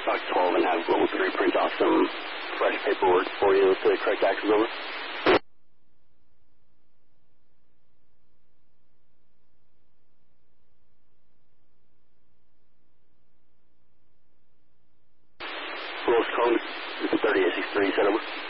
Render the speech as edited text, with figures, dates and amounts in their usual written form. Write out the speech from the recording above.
Stock 12 and have Global 3 print off some fresh paperwork for you with the correct access number. Lowest code is 3863, set over.